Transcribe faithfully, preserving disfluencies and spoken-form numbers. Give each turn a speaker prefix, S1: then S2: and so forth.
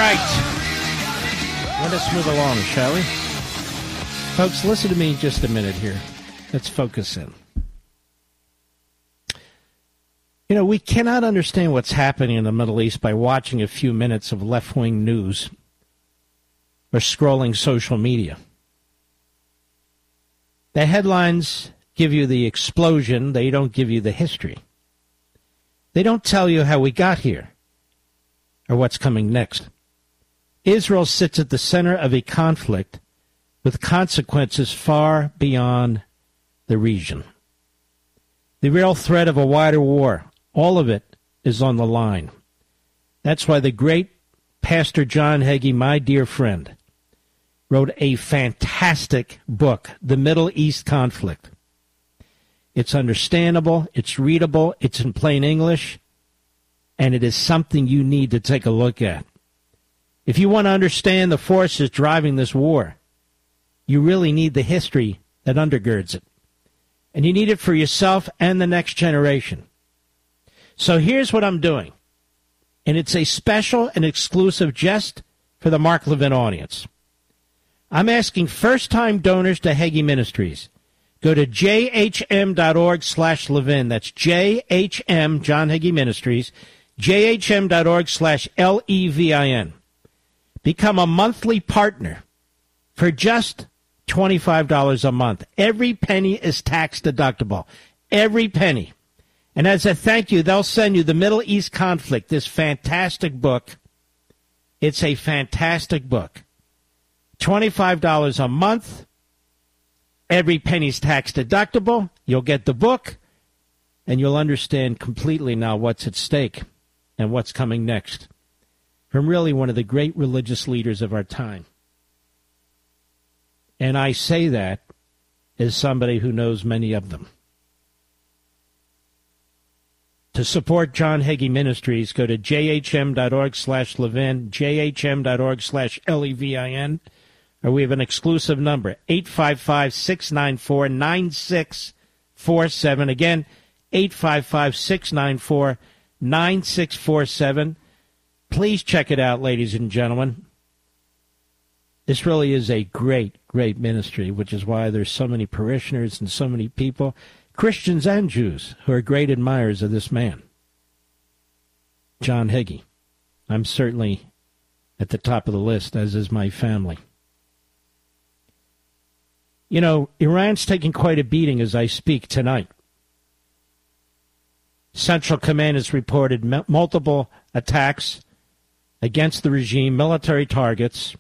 S1: right. Let us move along, shall we? Folks, listen to me just a minute here. Let's focus in. You know, we cannot understand what's happening in the Middle East by watching a few minutes of left-wing news or scrolling social media. The headlines give you the explosion. They don't give you the history. They don't tell you how we got here or what's coming next. Israel sits at the center of a conflict with consequences far beyond the region. The real threat of a wider war, all of it is on the line. That's why the great Pastor John Hagee, my dear friend, wrote a fantastic book, The Middle East Conflict. It's understandable, it's readable, it's in plain English, and it is something you need to take a look at. If you want to understand the forces driving this war, you really need the history that undergirds it. And you need it for yourself and the next generation. So here's what I'm doing. And it's a special and exclusive just for the Mark Levin audience. I'm asking first-time donors to Hagee Ministries. Go to jhm.org slash Levin. That's J H M, John Hagee Ministries, jhm.org slash L E V I N. Become a monthly partner for just twenty-five dollars a month. Every penny is tax deductible. Every penny. And as a thank you, they'll send you The Middle East Conflict, this fantastic book. It's a fantastic book. twenty-five dollars a month. Every penny's tax deductible. You'll get the book, and you'll understand completely now what's at stake and what's coming next from really one of the great religious leaders of our time. And I say that as somebody who knows many of them. To support John Hagee Ministries, go to jhm.org slash Levin, jhm.org slash L E V I N, or we have an exclusive number, eight five five, six nine four, nine six four seven. Again, eight five five, six nine four, nine six four seven. Please check it out, ladies and gentlemen. This really is a great, great ministry, which is why there's so many parishioners and so many people, Christians and Jews, who are great admirers of this man, John Hagee. I'm certainly at the top of the list, as is my family. You know, Iran's taking quite a beating as I speak tonight. Central Command has reported m- multiple attacks against the regime, military targets.